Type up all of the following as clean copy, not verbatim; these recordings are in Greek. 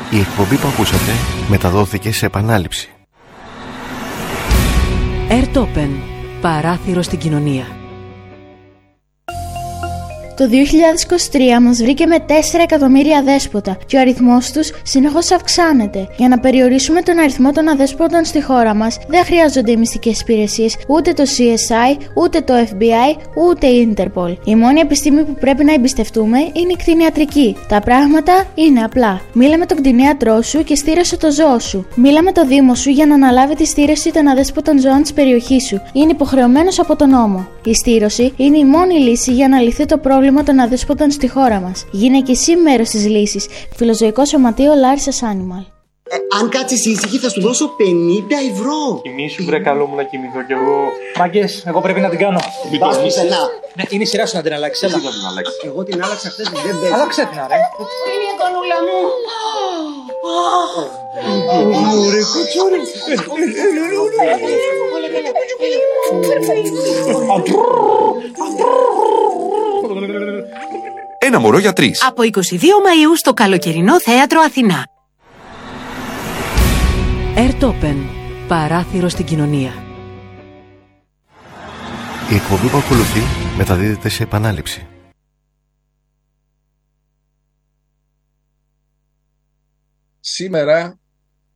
Η εκπομπή που ακούσατε μεταδόθηκε σε επανάληψη. Airtopen, παράθυρο στην κοινωνία. Το 2023 μας βρήκε με 4 εκατομμύρια αδέσποτα και ο αριθμός τους συνεχώς αυξάνεται. Για να περιορίσουμε τον αριθμό των αδέσποτων στη χώρα μας, δεν χρειάζονται οι μυστικές υπηρεσίες, ούτε το CSI, ούτε το FBI, ούτε η Interpol. Η μόνη επιστήμη που πρέπει να εμπιστευτούμε είναι η κτηνιατρική. Τα πράγματα είναι απλά. Μίλα με τον κτηνίατρό σου και στήρωσε το ζώο σου. Μίλα με το Δήμο σου για να αναλάβει τη στήρωση των αδέσποτων ζώων της περιοχής σου. Είναι υποχρεωμένος από τον νόμο. Η στήρωση είναι η μόνη λύση για να λυθεί το πρόβλημα των αδέσποτων στη χώρα μας. Γίνε και εσύ μέρος της λύσης. Φιλοζωικό Σωματείο Larissa's Animal. Αν κάτσεις ήσυχη θα σου δώσω 50 ευρώ. Κοιμήσου βρε, καλό μου να κοιμηθώ κι εγώ. Μάγκες, εγώ πρέπει να την κάνω. Μην πας πουθενά. Ναι, είναι η σειρά σου να την αλλάξεις. Εσύ θα την αλλάξεις. Εγώ την άλλαξα χθες, δεν παίζει. Άλλαξε την, ρε. Είναι η κονούλα μου. Ωραία, κουτσούρι. Ένα μωρό για 3. Από 22 Μαΐου στο καλοκαιρινό θέατρο Αθηνά. Airtopen, παράθυρο στην κοινωνία. Η εκπομπή που ακολουθεί μεταδίδεται σε επανάληψη. Σήμερα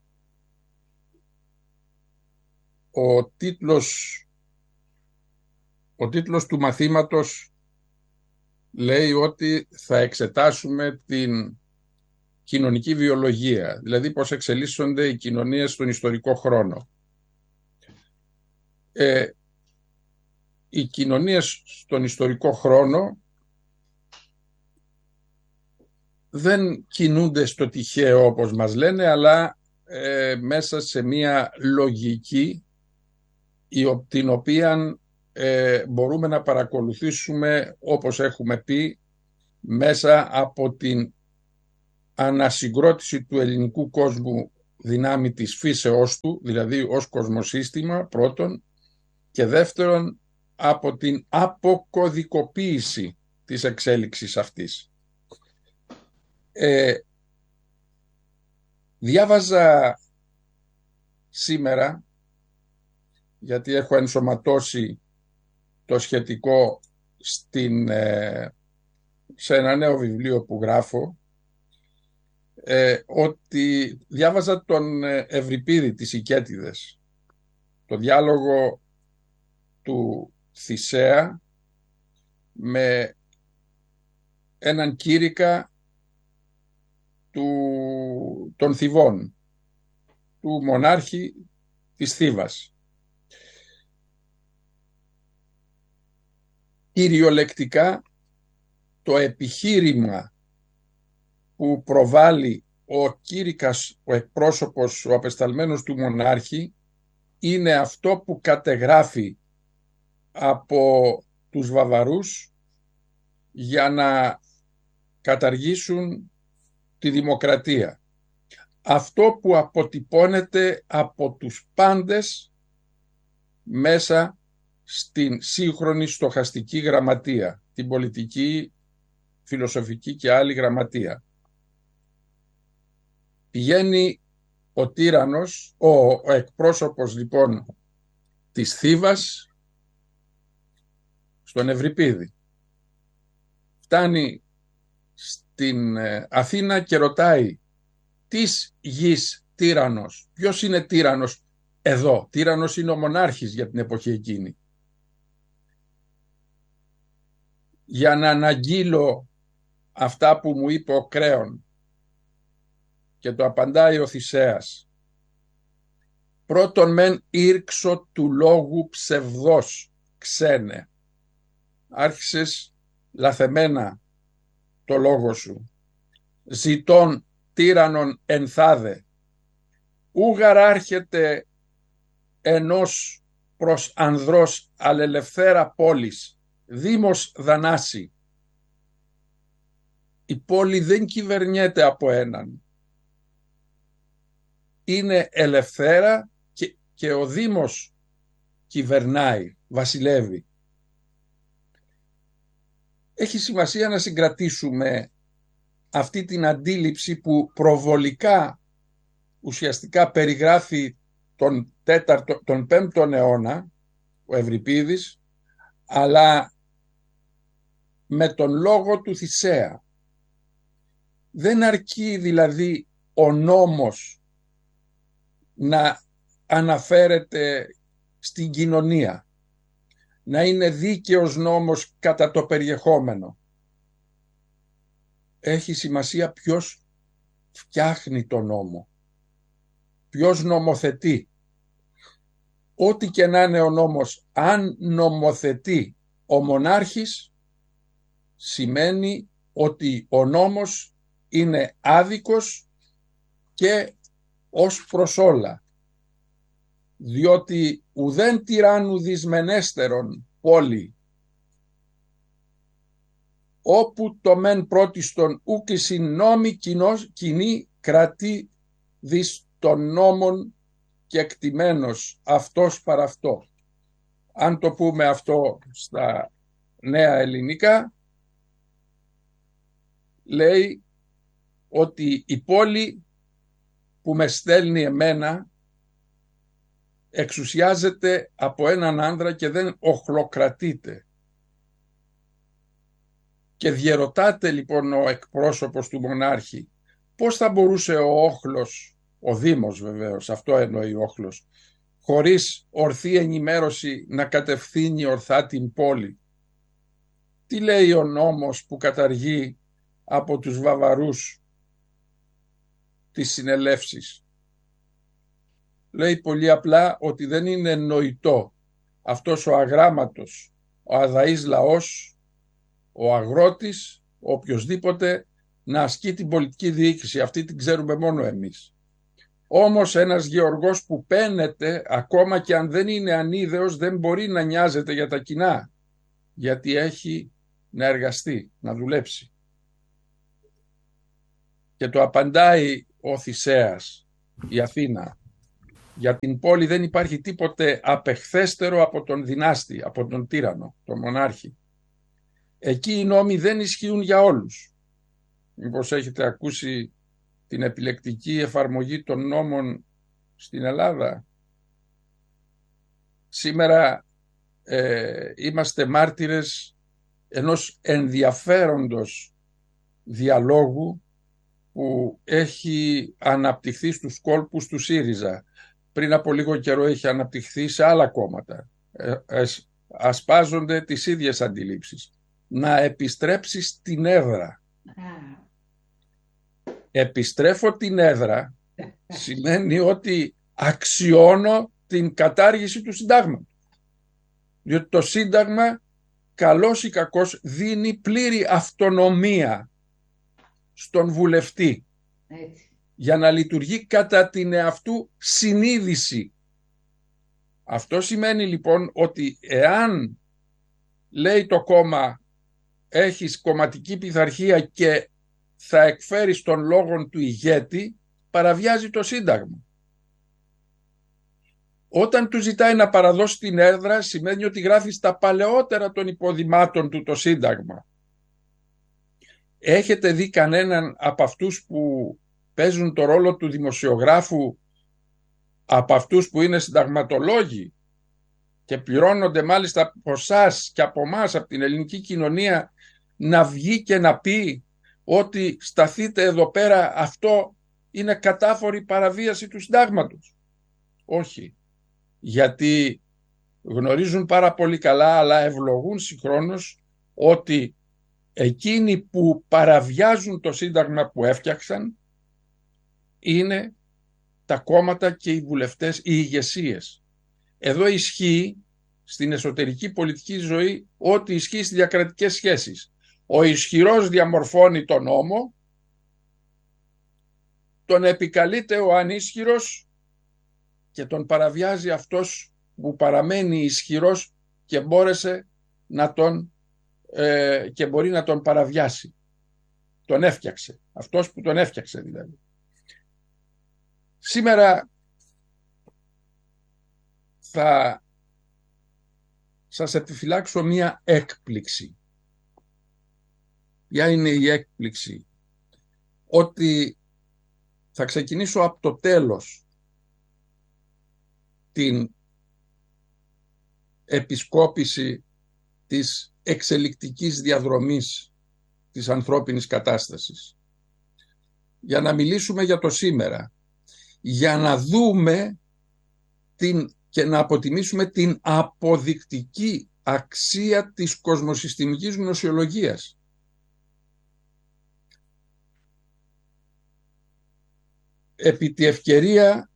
ο τίτλος του μαθήματος λέει ότι θα εξετάσουμε την κοινωνική βιολογία, δηλαδή πώς εξελίσσονται οι κοινωνίες στον ιστορικό χρόνο. Οι κοινωνίες στον ιστορικό χρόνο δεν κινούνται στο τυχαίο όπως μας λένε, αλλά μέσα σε μία λογική την οποία μπορούμε να παρακολουθήσουμε, όπως έχουμε πει, μέσα από την ανασυγκρότηση του ελληνικού κόσμου δυνάμει της φύσεώς του, δηλαδή ως κοσμοσύστημα πρώτον, και δεύτερον από την αποκωδικοποίηση της εξέλιξης αυτής. Διάβαζα σήμερα, γιατί έχω ενσωματώσει το σχετικό σε ένα νέο βιβλίο που γράφω, ότι διάβαζα τον Ευρυπίδη της Οικέτιδες, το διάλογο του Θησέα με έναν κήρυκα των Θηβών, του μονάρχη της Θήβας. Κυριολεκτικά το επιχείρημα που προβάλλει ο κήρυκας, ο εκπρόσωπος, ο απεσταλμένος του μονάρχη, είναι αυτό που κατεγράφει από τους Βαβαρούς για να καταργήσουν τη δημοκρατία. Αυτό που αποτυπώνεται από τους πάντες μέσα στην σύγχρονη στοχαστική γραμματεία, την πολιτική, φιλοσοφική και άλλη γραμματεία. Πηγαίνει ο τύραννος, ο εκπρόσωπος λοιπόν της Θήβας, στον Ευρυπίδη. Φτάνει στην Αθήνα και ρωτάει, της γης τύραννος? Ποιος είναι τύραννος εδώ? Τύραννος είναι ο μονάρχης για την εποχή εκείνη. Για να αναγγείλω αυτά που μου είπε ο Κρέον, και το απαντάει ο Θησέας. Πρώτον μεν ήρξω του λόγου ψευδός, ξένε. Άρχισες λαθεμένα το λόγο σου. Ζητών τύραννον ενθάδε. Ούγαρ άρχεται ενός προς ανδρός αλελευθέρα πόλης, δήμος Δανάση. Η πόλη δεν κυβερνιέται από έναν. Είναι ελευθέρα και ο δήμος κυβερνάει, βασιλεύει. Έχει σημασία να συγκρατήσουμε αυτή την αντίληψη που προβολικά ουσιαστικά περιγράφει τον 5ο αιώνα ο Ευρυπίδης, αλλά με τον λόγο του Θησέα. Δεν αρκεί δηλαδή ο νόμος να αναφέρεται στην κοινωνία, να είναι δίκαιος νόμος κατά το περιεχόμενο. Έχει σημασία ποιος φτιάχνει τον νόμο, ποιος νομοθετεί. Ό,τι και να είναι ο νόμος, αν νομοθετεί ο μονάρχης, σημαίνει ότι ο νόμος είναι άδικος και ως προς όλα. Διότι ουδέν τυράννου δυσμενέστερον πόλη, όπου το μεν πρώτιστον ούκ εισιν νόμοι κοινή κρατεί δις των νόμων και εκτιμένος αυτός παρ' αυτό. Αν το πούμε αυτό στα νέα ελληνικά, λέει ότι η πόλη που με στέλνει εμένα εξουσιάζεται από έναν άνδρα και δεν οχλοκρατείται. Και διερωτάται λοιπόν ο εκπρόσωπος του μονάρχη πώς θα μπορούσε ο όχλος, ο Δήμος βεβαίως, αυτό εννοεί ο όχλος, χωρίς ορθή ενημέρωση να κατευθύνει ορθά την πόλη. Τι λέει ο νόμος που καταργεί από τους Βαβαρούς τις συνελεύσεις? Λέει πολύ απλά ότι δεν είναι νοητό αυτός ο αγράμματος, ο αδαής λαός, ο αγρότης, ο οποιοσδήποτε να ασκεί την πολιτική διοίκηση. Αυτή την ξέρουμε μόνο εμείς. Όμως ένας γεωργός που παίνεται, ακόμα και αν δεν είναι ανίδεος, δεν μπορεί να νοιάζεται για τα κοινά, γιατί έχει να εργαστεί, να δουλέψει. Και το απαντάει ο Θησέας, η Αθήνα. Για την πόλη δεν υπάρχει τίποτε απεχθέστερο από τον δυνάστη, από τον τύραννο, τον μονάρχη. Εκεί οι νόμοι δεν ισχύουν για όλους. Μήπως έχετε ακούσει την επιλεκτική εφαρμογή των νόμων στην Ελλάδα? Σήμερα είμαστε μάρτυρες ενός ενδιαφέροντος διαλόγου που έχει αναπτυχθεί στους κόλπους του ΣΥΡΙΖΑ. Πριν από λίγο καιρό έχει αναπτυχθεί σε άλλα κόμματα. Ασπάζονται τις ίδιες αντιλήψεις. Να επιστρέψει στην έδρα. Επιστρέφω την έδρα σημαίνει ότι αξιώνω την κατάργηση του συντάγματος. Διότι το σύνταγμα, καλός ή κακός, δίνει πλήρη αυτονομία στον βουλευτή. Έτσι. Για να λειτουργεί κατά την εαυτού συνείδηση. Αυτό σημαίνει λοιπόν ότι εάν λέει το κόμμα έχεις κομματική πειθαρχία και θα εκφέρεις τον λόγον του ηγέτη, παραβιάζει το σύνταγμα. Όταν του ζητάει να παραδώσει την έδρα, σημαίνει ότι γράφει στα παλαιότερα των υποδημάτων του το σύνταγμα. Έχετε δει κανέναν από αυτούς που παίζουν το ρόλο του δημοσιογράφου, από αυτούς που είναι συνταγματολόγοι και πληρώνονται μάλιστα από εσάς και από εμάς, από την ελληνική κοινωνία, να βγει και να πει ότι σταθείτε εδώ πέρα, αυτό είναι κατάφορη παραβίαση του συντάγματος? Όχι, γιατί γνωρίζουν πάρα πολύ καλά, αλλά ευλογούν συγχρόνως ότι εκείνοι που παραβιάζουν το σύνταγμα που έφτιαξαν είναι τα κόμματα και οι βουλευτές, οι ηγεσίες. Εδώ ισχύει στην εσωτερική πολιτική ζωή ό,τι ισχύει στις διακρατικές σχέσεις. Ο ισχυρός διαμορφώνει τον νόμο, τον επικαλείται ο ανίσχυρος και τον παραβιάζει αυτός που παραμένει ισχυρός και μπόρεσε να τον και μπορεί να τον παραβιάσει. Τον έφτιαξε. Αυτός που τον έφτιαξε δηλαδή. Σήμερα θα σας επιφυλάξω μία έκπληξη. Ποια είναι η έκπληξη? ότι θα ξεκινήσω από το τέλος την επισκόπηση της εξελικτικής διαδρομής της ανθρώπινης κατάστασης, για να μιλήσουμε για το σήμερα, για να δούμε και να αποτιμήσουμε την αποδεικτική αξία της κοσμοσυστημικής γνωσιολογίας. Επί τη ευκαιρία,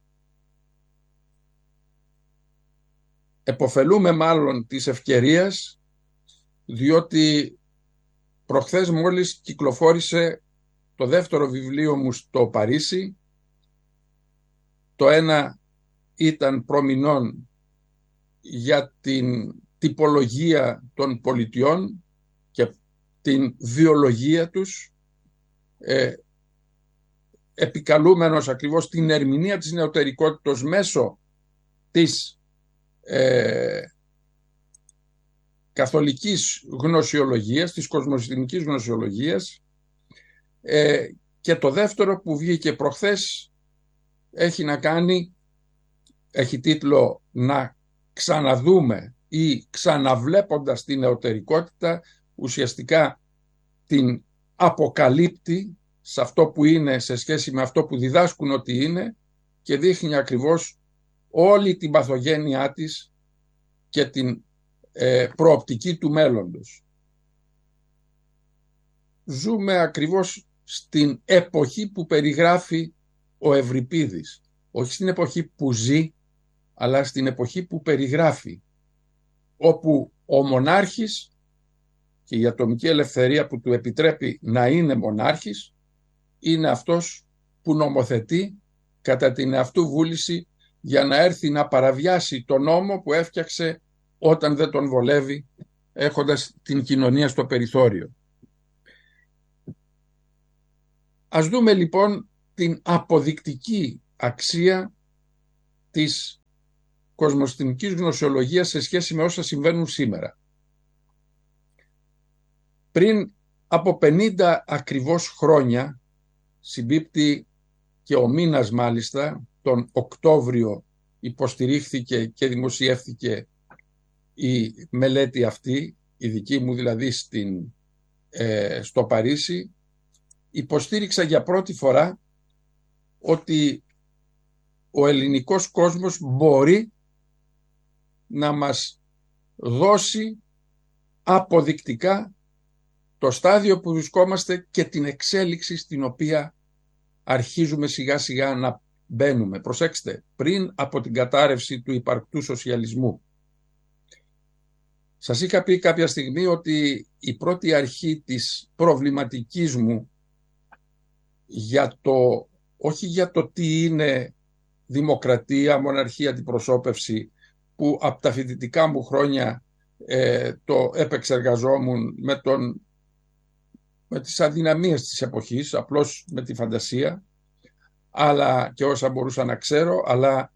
εποφελούμε μάλλον της ευκαιρίας, διότι προχθές μόλις κυκλοφόρησε το δεύτερο βιβλίο μου στο Παρίσι. Το ένα ήταν προμηνών για την τυπολογία των πολιτιών και την βιολογία τους, επικαλούμενος ακριβώς την ερμηνεία της νεωτερικότητας μέσω της καθολικής γνωσιολογίας, της κοσμοσυστημικής γνωσιολογίας, και το δεύτερο που βγήκε προχθές έχει τίτλο «Να ξαναδούμε» ή «Ξαναβλέποντας την νεωτερικότητα», ουσιαστικά την αποκαλύπτει σε αυτό που είναι σε σχέση με αυτό που διδάσκουν ότι είναι και δείχνει ακριβώς όλη την παθογένειά της και την προοπτική του μέλλοντος. Ζούμε ακριβώς στην εποχή που περιγράφει ο Ευρυπίδης. Όχι στην εποχή που ζει, αλλά στην εποχή που περιγράφει, όπου ο μονάρχης και η ατομική ελευθερία που του επιτρέπει να είναι μονάρχης είναι αυτός που νομοθετεί κατά την εαυτού βούληση για να έρθει να παραβιάσει τον νόμο που έφτιαξε όταν δεν τον βολεύει, έχοντας την κοινωνία στο περιθώριο. Ας δούμε λοιπόν την αποδεικτική αξία της κοσμοσυστημικής γνωσιολογίας σε σχέση με όσα συμβαίνουν σήμερα. Πριν από 50 ακριβώς χρόνια, συμπίπτει και ο μήνας μάλιστα, τον Οκτώβριο υποστηρίχθηκε και δημοσιεύθηκε η μελέτη αυτή, η δική μου δηλαδή στο Παρίσι, υποστήριξα για πρώτη φορά ότι ο ελληνικός κόσμος μπορεί να μας δώσει αποδεικτικά το στάδιο που βρισκόμαστε και την εξέλιξη στην οποία αρχίζουμε σιγά σιγά να μπαίνουμε. Προσέξτε, πριν από την κατάρρευση του υπαρκτού σοσιαλισμού. Σας είχα πει κάποια στιγμή ότι η πρώτη αρχή της προβληματικής μου όχι για το τι είναι δημοκρατία, μοναρχία, αντιπροσώπευση, που από τα φοιτητικά μου χρόνια το επεξεργαζόμουν με τις αδυναμίες της εποχής, απλώς με τη φαντασία, αλλά και όσα μπορούσα να ξέρω, αλλά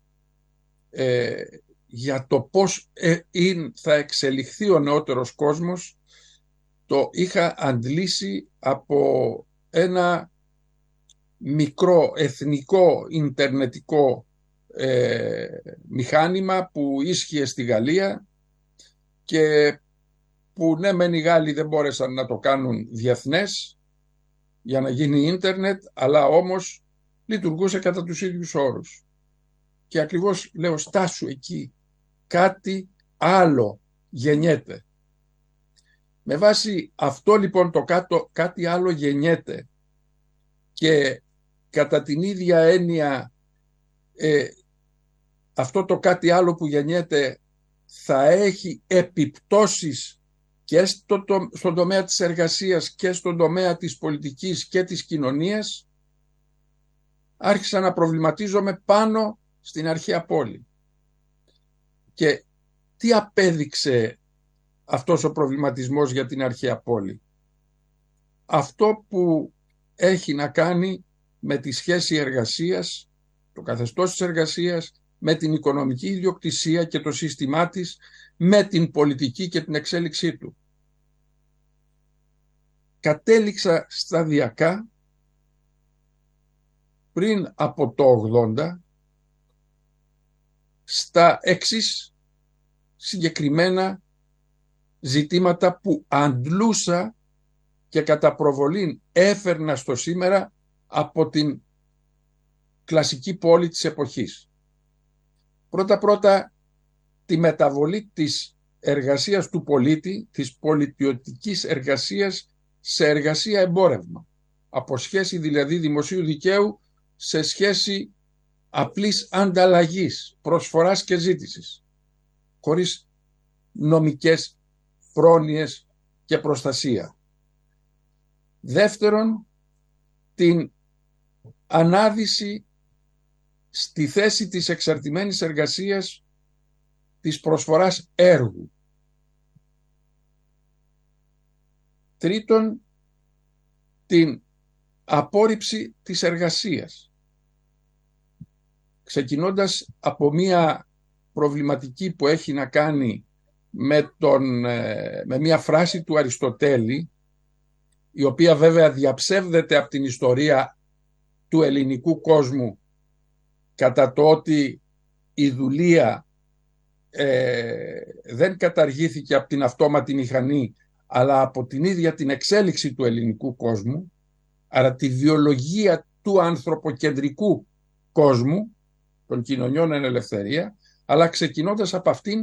για το πώς θα εξελιχθεί ο νεότερος κόσμος, το είχα αντλήσει από ένα μικρό εθνικό ιντερνετικό μηχάνημα που ίσχυε στη Γαλλία και που ναι μεν οι Γάλλοι δεν μπόρεσαν να το κάνουν διεθνές για να γίνει ίντερνετ, αλλά όμως λειτουργούσε κατά τους ίδιους όρους. Και ακριβώς λέω, στάσου εκεί, κάτι άλλο γεννιέται. Με βάση αυτό λοιπόν το κάτι άλλο γεννιέται και κατά την ίδια έννοια αυτό το κάτι άλλο που γεννιέται θα έχει επιπτώσεις και στον τομέα της εργασίας και στον τομέα της πολιτικής και της κοινωνίας, άρχισα να προβληματίζομαι πάνω στην αρχαία πόλη. Και τι απέδειξε αυτός ο προβληματισμός για την αρχαία πόλη? Αυτό που έχει να κάνει με τη σχέση εργασίας, το καθεστώς της εργασίας, με την οικονομική ιδιοκτησία και το σύστημά της, με την πολιτική και την εξέλιξή του. Κατέληξα σταδιακά πριν από το 80 στα εξής συγκεκριμένα ζητήματα που αντλούσα και κατά προβολήν έφερνα στο σήμερα από την κλασική πόλη της εποχής. Πρώτα-πρώτα τη μεταβολή της εργασίας του πολίτη, της πολιτιωτικής εργασίας σε εργασία εμπόρευμα. Από σχέση δηλαδή δημοσίου δικαίου σε σχέση απλής ανταλλαγής, προσφοράς και ζήτησης, χωρίς νομικές πρόνοιες και προστασία. Δεύτερον, την ανάδυση στη θέση της εξαρτημένης εργασίας της προσφοράς έργου. Τρίτον, την απόρριψη της εργασίας, ξεκινώντας από μία προβληματική που έχει να κάνει με μία φράση του Αριστοτέλη, η οποία βέβαια διαψεύδεται από την ιστορία του ελληνικού κόσμου κατά το ότι η δουλεία δεν καταργήθηκε από την αυτόματη μηχανή, αλλά από την ίδια την εξέλιξη του ελληνικού κόσμου, άρα τη βιολογία του ανθρωποκεντρικού κόσμου, των κοινωνιών εν ελευθερία, αλλά ξεκινώντας από αυτήν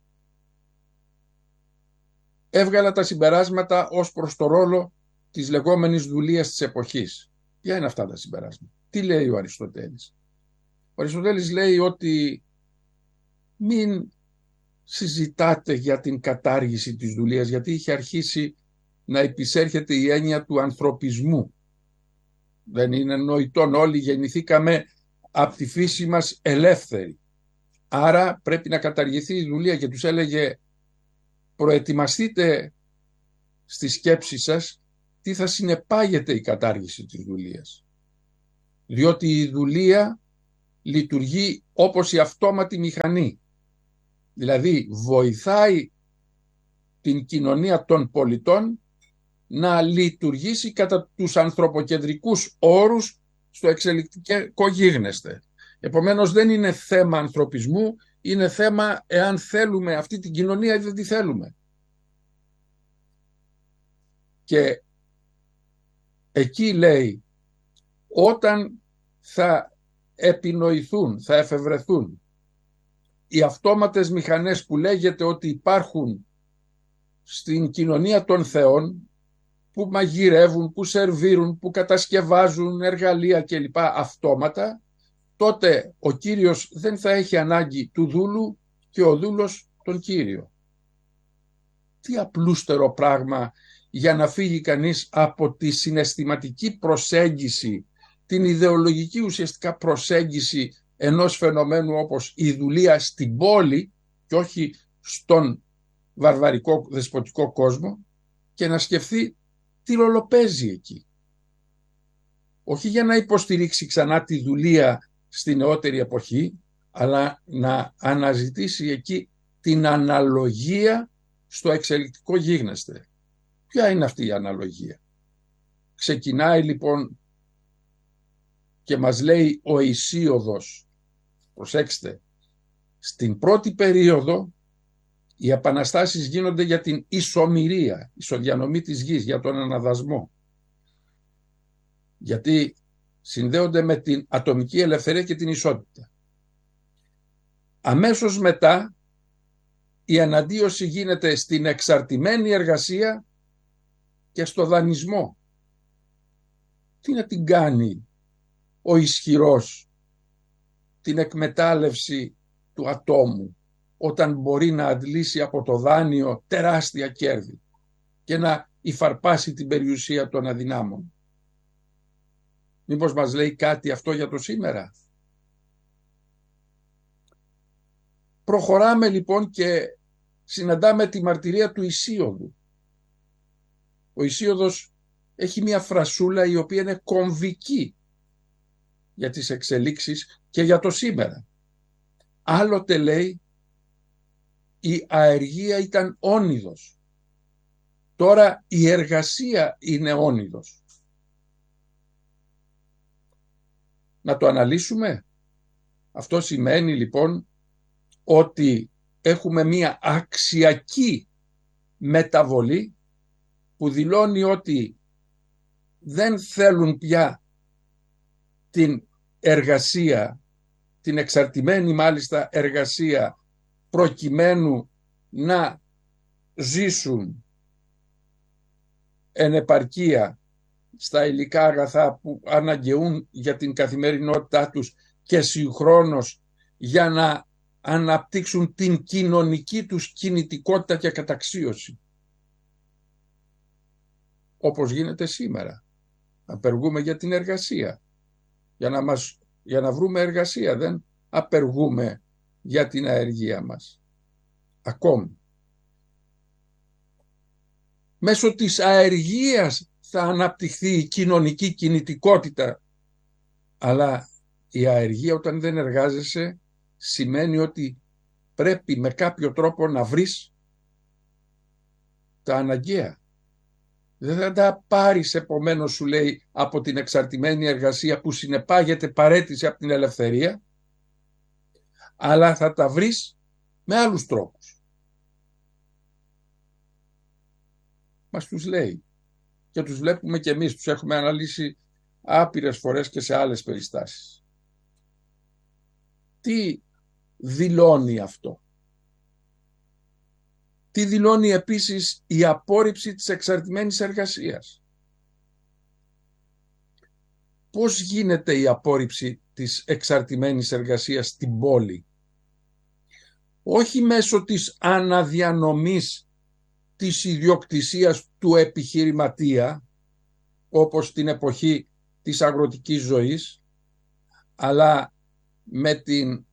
έβγαλα τα συμπεράσματα ως προς το ρόλο της λεγόμενης δουλείας της εποχής. Ποια είναι αυτά τα συμπεράσματα? Τι λέει ο Αριστοτέλης? Ο Αριστοτέλης λέει ότι μην συζητάτε για την κατάργηση της δουλείας, γιατί είχε αρχίσει να επισέρχεται η έννοια του ανθρωπισμού. Δεν είναι νοητόν, όλοι γεννηθήκαμε από τη φύση μας ελεύθεροι. Άρα πρέπει να καταργηθεί η δουλεία, και τους έλεγε προετοιμαστείτε στη σκέψη σας τι θα συνεπάγεται η κατάργηση της δουλείας. Διότι η δουλεία λειτουργεί όπως η αυτόματη μηχανή. Δηλαδή βοηθάει την κοινωνία των πολιτών να λειτουργήσει κατά τους ανθρωποκεντρικούς όρους στο εξελικτικό γίγνεσθε. Επομένως δεν είναι θέμα ανθρωπισμού, είναι θέμα εάν θέλουμε αυτή την κοινωνία ή δεν τη θέλουμε. Και εκεί λέει, όταν θα επινοηθούν, θα εφευρεθούν οι αυτόματες μηχανές που λέγεται ότι υπάρχουν στην κοινωνία των θεών, που μαγειρεύουν, που σερβίρουν, που κατασκευάζουν εργαλεία κλπ. Αυτόματα, τότε ο Κύριος δεν θα έχει ανάγκη του δούλου και ο δούλος τον Κύριο. Τι απλούστερο πράγμα για να φύγει κανείς από τη συναισθηματική προσέγγιση, την ιδεολογική ουσιαστικά προσέγγιση ενός φαινομένου όπως η δουλεία στην πόλη και όχι στον βαρβαρικό δεσποτικό κόσμο, και να σκεφτεί τι ρόλο παίζει εκεί. Όχι για να υποστηρίξει ξανά τη δουλεία στη νεότερη εποχή, αλλά να αναζητήσει εκεί την αναλογία στο εξελικτικό γίγνεσθε. Ποια είναι αυτή η αναλογία? Ξεκινάει λοιπόν και μας λέει ο Ησίωδος, προσέξτε, στην πρώτη περίοδο οι επαναστάσεις γίνονται για την ισομοιρία, ισοδιανομή της γης, για τον αναδασμό. Γιατί συνδέονται με την ατομική ελευθερία και την ισότητα. Αμέσως μετά η αναντίωση γίνεται στην εξαρτημένη εργασία και στο δανεισμό. Τι να την κάνει ο ισχυρός την εκμετάλλευση του ατόμου, όταν μπορεί να αντλήσει από το δάνειο τεράστια κέρδη και να υφαρπάσει την περιουσία των αδυνάμων? Μήπως μας λέει κάτι αυτό για το σήμερα? Προχωράμε λοιπόν και συναντάμε τη μαρτυρία του Ησίωδου. Ο Ησίωδος έχει μια φρασούλα η οποία είναι κομβική για τις εξελίξεις και για το σήμερα. Άλλοτε λέει η αεργία ήταν όνειδος. Τώρα η εργασία είναι όνειδος. να το αναλύσουμε? Αυτό σημαίνει λοιπόν ότι έχουμε μία αξιακή μεταβολή που δηλώνει ότι δεν θέλουν πια την εργασία, την εξαρτημένη μάλιστα εργασία, προκειμένου να ζήσουν εν επαρκεία στα υλικά αγαθά που αναγκαιούν για την καθημερινότητά τους και συγχρόνως για να αναπτύξουν την κοινωνική τους κινητικότητα και καταξίωση. Όπως γίνεται σήμερα. Απεργούμε για την εργασία. Για να βρούμε εργασία, δεν απεργούμε για την αεργία μας. Ακόμη. Μέσω της αεργίας θα αναπτυχθεί η κοινωνική κινητικότητα. Αλλά η αεργία όταν δεν εργάζεσαι σημαίνει ότι πρέπει με κάποιο τρόπο να βρεις τα αναγκαία. Δεν θα τα πάρεις επομένως, σου λέει, από την εξαρτημένη εργασία που συνεπάγεται παραίτηση από την ελευθερία, αλλά θα τα βρεις με άλλους τρόπους. Μας τους λέει και τους βλέπουμε και εμείς, τους έχουμε αναλύσει άπειρες φορές και σε άλλες περιστάσεις. Τι δηλώνει αυτό? Τι δηλώνει επίσης η απόρριψη της εξαρτημένης εργασίας? Πώς γίνεται η απόρριψη της εξαρτημένης εργασίας στην πόλη? Όχι μέσω της αναδιανομής της ιδιοκτησίας του επιχειρηματία, όπως στην εποχή της αγροτικής ζωής, αλλά με την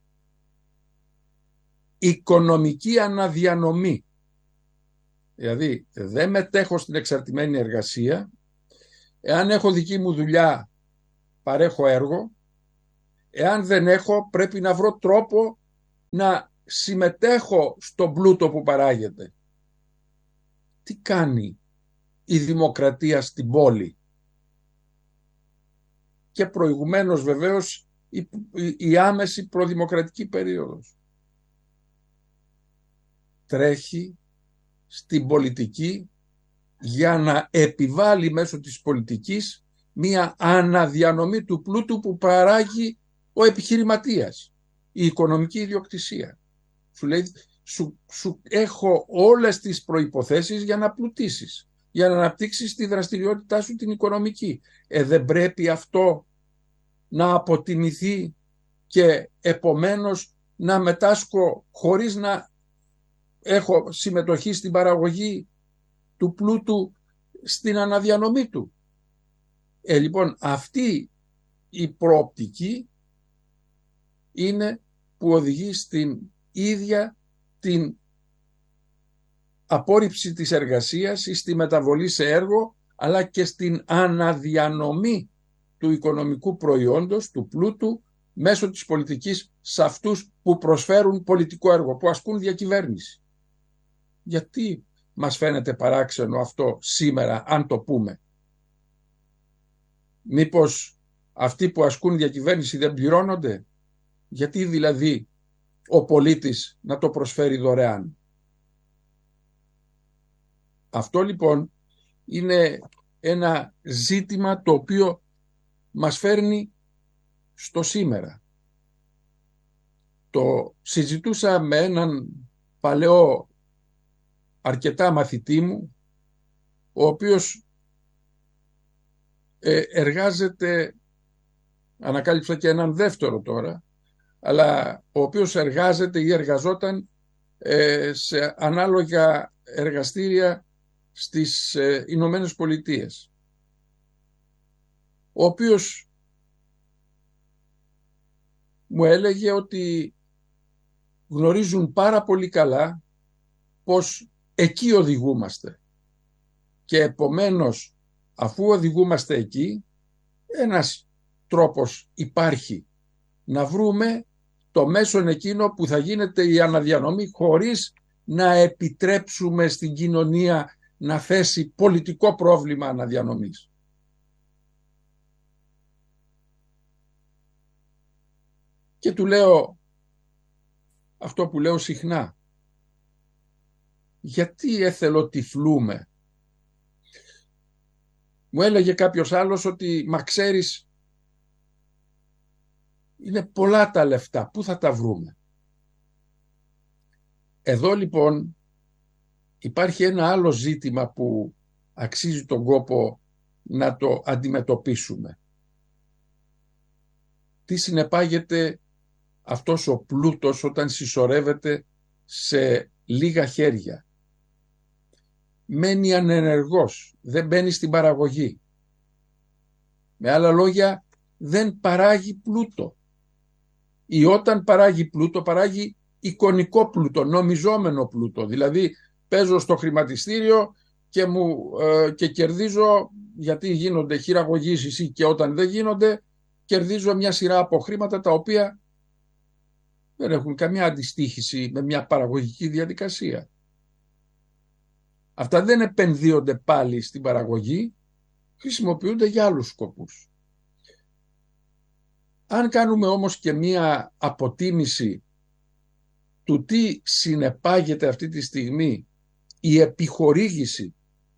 οικονομική αναδιανομή. Δηλαδή δεν μετέχω στην εξαρτημένη εργασία, εάν έχω δική μου δουλειά παρέχω έργο, εάν δεν έχω πρέπει να βρω τρόπο να συμμετέχω στον πλούτο που παράγεται. Τι κάνει η δημοκρατία στην πόλη? Και προηγουμένως βεβαίως η άμεση προδημοκρατική περίοδος. Τρέχει στην πολιτική για να επιβάλλει μέσω της πολιτικής μία αναδιανομή του πλούτου που παράγει ο επιχειρηματίας, η οικονομική ιδιοκτησία. Σου λέει, σου έχω όλες τις προϋποθέσεις για να πλουτίσεις, για να αναπτύξεις τη δραστηριότητά σου την οικονομική. Δεν πρέπει αυτό να αποτιμηθεί και επομένως να μετάσχω χωρίς να έχω συμμετοχή στην παραγωγή του πλούτου, στην αναδιανομή του? Λοιπόν, αυτή η προοπτική είναι που οδηγεί στην ίδια την απόρριψη της εργασίας ή στη μεταβολή σε έργο, αλλά και στην αναδιανομή του οικονομικού προϊόντος, του πλούτου, μέσω της πολιτικής σε αυτούς που προσφέρουν πολιτικό έργο, που ασκούν διακυβέρνηση. Γιατί μας φαίνεται παράξενο αυτό σήμερα, αν το πούμε? Μήπως αυτοί που ασκούν διακυβέρνηση δεν πληρώνονται? Γιατί δηλαδή ο πολίτης να το προσφέρει δωρεάν? Αυτό λοιπόν είναι ένα ζήτημα το οποίο μας φέρνει στο σήμερα. Το συζητούσα με έναν παλαιό αρκετά μαθητή μου, ο οποίος εργάζεται, ανακάλυψα και έναν δεύτερο τώρα, αλλά ο οποίος εργάζεται ή εργαζόταν σε ανάλογα εργαστήρια στις Ηνωμένες Πολιτείες, ο οποίος μου έλεγε ότι γνωρίζουν πάρα πολύ καλά πως εκεί οδηγούμαστε και επομένως αφού οδηγούμαστε εκεί, ένας τρόπος υπάρχει να βρούμε το μέσον εκείνο που θα γίνεται η αναδιανομή χωρίς να επιτρέψουμε στην κοινωνία να θέσει πολιτικό πρόβλημα αναδιανομής. Και του λέω αυτό που λέω συχνά. Γιατί εθελοτυφλούμε? Μου έλεγε κάποιος άλλος ότι «Μα ξέρεις, είναι πολλά τα λεφτά, πού θα τα βρούμε?» Εδώ λοιπόν υπάρχει ένα άλλο ζήτημα που αξίζει τον κόπο να το αντιμετωπίσουμε. Τι συνεπάγεται αυτός ο πλούτος όταν συσσωρεύεται σε λίγα χέρια? Μένει ανενεργός, δεν μπαίνει στην παραγωγή. Με άλλα λόγια, δεν παράγει πλούτο. Ή όταν παράγει πλούτο, παράγει εικονικό πλούτο, νομιζόμενο πλούτο. Δηλαδή παίζω στο χρηματιστήριο και κερδίζω, γιατί γίνονται χειραγωγήσεις ή και όταν δεν γίνονται, κερδίζω μια σειρά από χρήματα τα οποία δεν έχουν καμιά αντιστοίχηση με μια παραγωγική διαδικασία. Αυτά δεν επενδύονται πάλι στην παραγωγή, χρησιμοποιούνται για άλλους σκοπούς. Αν κάνουμε όμως και μία αποτίμηση του τι συνεπάγεται αυτή τη στιγμή η επιχορήγηση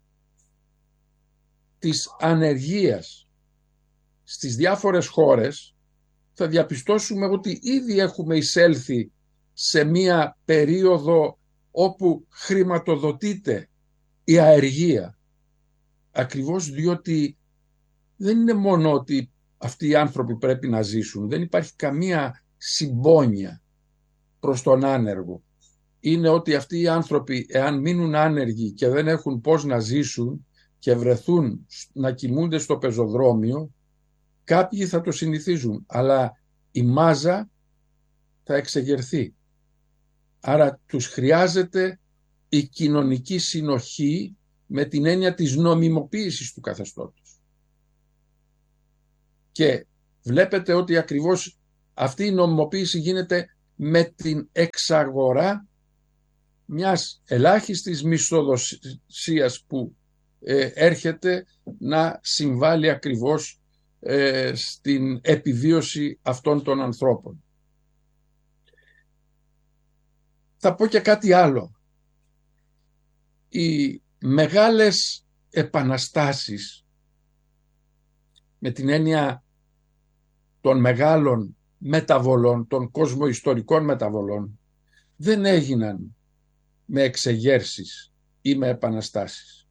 της ανεργίας στις διάφορες χώρες, θα διαπιστώσουμε ότι ήδη έχουμε εισέλθει σε μία περίοδο όπου χρηματοδοτείται η αεργία, ακριβώς διότι δεν είναι μόνο ότι αυτοί οι άνθρωποι πρέπει να ζήσουν, δεν υπάρχει καμία συμπόνια προς τον άνεργο. Είναι ότι αυτοί οι άνθρωποι, εάν μείνουν άνεργοι και δεν έχουν πώς να ζήσουν και βρεθούν να κοιμούνται στο πεζοδρόμιο, κάποιοι θα το συνηθίζουν, αλλά η μάζα θα εξεγερθεί. Άρα τους χρειάζεται η κοινωνική συνοχή με την έννοια της νομιμοποίησης του καθεστώτος. Και βλέπετε ότι ακριβώς αυτή η νομιμοποίηση γίνεται με την εξαγορά μιας ελάχιστης μισθοδοσίας που έρχεται να συμβάλλει ακριβώς στην επιβίωση αυτών των ανθρώπων. Θα πω και κάτι άλλο. Οι μεγάλες επαναστάσεις, με την έννοια των μεγάλων μεταβολών, των κοσμοϊστορικών μεταβολών, δεν έγιναν με εξεγέρσεις ή με επαναστάσεις.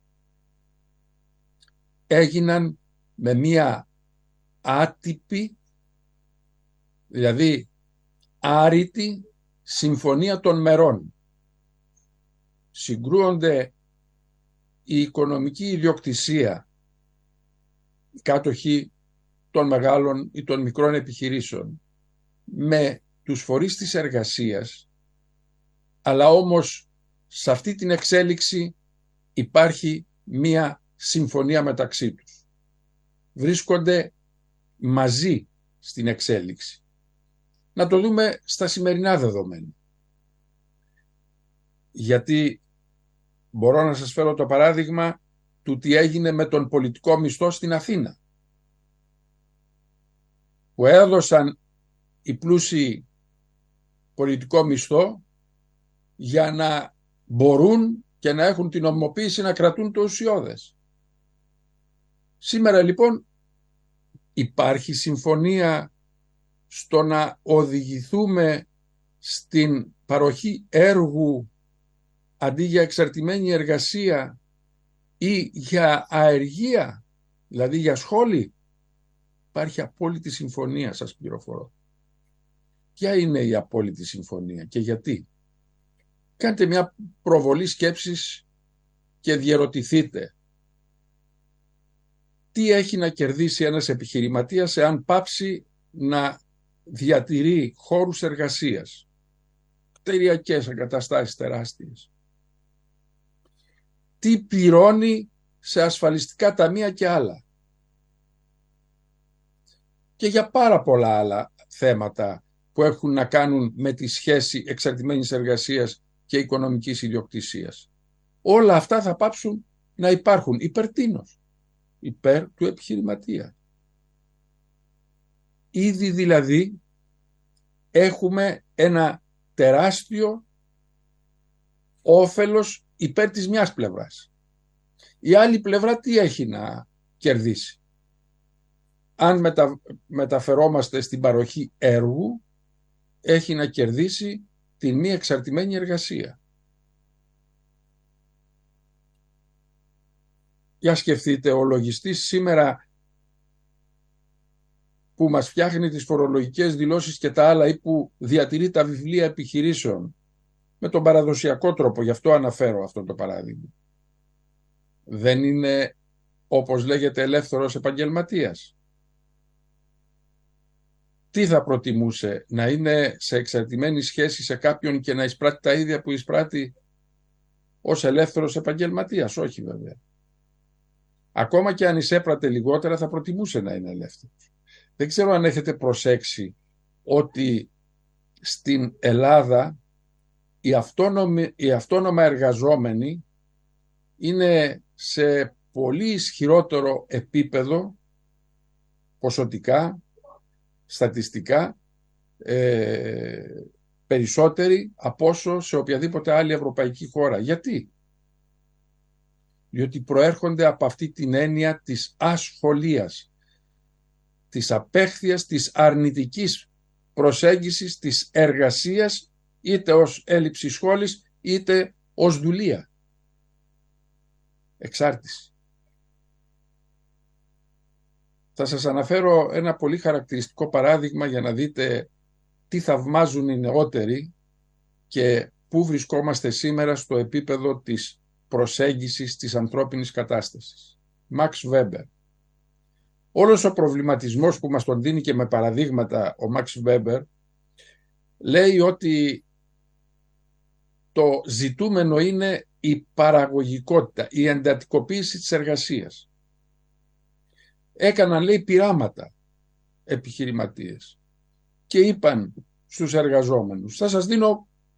Έγιναν με μία άτυπη, δηλαδή άρρητη συμφωνία των μερών. Συγκρούονται η οικονομική ιδιοκτησία, οι κάτοχοι των μεγάλων ή των μικρών επιχειρήσεων, με τους φορείς της εργασίας, αλλά όμως σε αυτή την εξέλιξη υπάρχει μία συμφωνία μεταξύ τους. Βρίσκονται μαζί στην εξέλιξη. Να το δούμε στα σημερινά δεδομένα. Γιατί μπορώ να σας φέρω το παράδειγμα του τι έγινε με τον πολιτικό μισθό στην Αθήνα, που έδωσαν οι πλούσιοι πολιτικό μισθό για να μπορούν και να έχουν την νομιμοποίηση να κρατούν το ουσιώδες. Σήμερα λοιπόν υπάρχει συμφωνία στο να οδηγηθούμε στην παροχή έργου αντί για εξαρτημένη εργασία ή για αεργία, δηλαδή για σχόλη. Υπάρχει απόλυτη συμφωνία, σας πληροφορώ. Ποια είναι η απόλυτη συμφωνία και γιατί? Κάντε μια προβολή σκέψης και διερωτηθείτε. Τι έχει να κερδίσει ένας επιχειρηματίας εάν πάψει να διατηρεί χώρους εργασίας, κτηριακές εγκαταστάσεις τεράστιες? Τι πληρώνει σε ασφαλιστικά ταμεία και άλλα? Και για πάρα πολλά άλλα θέματα που έχουν να κάνουν με τη σχέση εξαρτημένης εργασίας και οικονομικής ιδιοκτησίας. Όλα αυτά θα πάψουν να υπάρχουν. Υπέρ τίνος? Υπέρ του επιχειρηματία. Ήδη δηλαδή έχουμε ένα τεράστιο όφελος υπέρ της μιας πλευράς. Η άλλη πλευρά τι έχει να κερδίσει? Αν μεταφερόμαστε στην παροχή έργου, έχει να κερδίσει την μη εξαρτημένη εργασία. Για σκεφτείτε, ο λογιστής σήμερα που μας φτιάχνει τις φορολογικές δηλώσεις και τα άλλα, ή που διατηρεί τα βιβλία επιχειρήσεων με τον παραδοσιακό τρόπο, γι' αυτό αναφέρω αυτό το παράδειγμα, δεν είναι, όπως λέγεται, ελεύθερος επαγγελματίας? Τι θα προτιμούσε, να είναι σε εξαρτημένη σχέση σε κάποιον και να εισπράττει τα ίδια που εισπράττει ως ελεύθερος επαγγελματίας? Όχι βέβαια. Ακόμα και αν εισέπρατε λιγότερα θα προτιμούσε να είναι ελεύθερος. Δεν ξέρω αν έχετε ότι στην Ελλάδα οι αυτόνομα εργαζόμενοι είναι σε πολύ ισχυρότερο επίπεδο ποσοτικά, στατιστικά, περισσότεροι από όσο σε οποιαδήποτε άλλη ευρωπαϊκή χώρα. Γιατί? Διότι προέρχονται από αυτή την έννοια της ασχολίας, της απέχθειας, της αρνητικής προσέγγισης της εργασίας, είτε ως έλλειψη σχόλης είτε ως δουλεία. Εξάρτηση. Θα σας αναφέρω ένα πολύ χαρακτηριστικό παράδειγμα για να δείτε τι θαυμάζουν οι νεότεροι και πού βρισκόμαστε σήμερα στο επίπεδο της προσέγγισης της ανθρώπινης κατάστασης. Max Weber. Όλος ο προβληματισμός που μας τον δίνει και με παραδείγματα ο Max Weber λέει ότι το ζητούμενο είναι η παραγωγικότητα, η εντατικοποίηση της εργασίας. Έκαναν, λέει, πειράματα επιχειρηματίες και είπαν στους εργαζόμενους: θα σας δίνω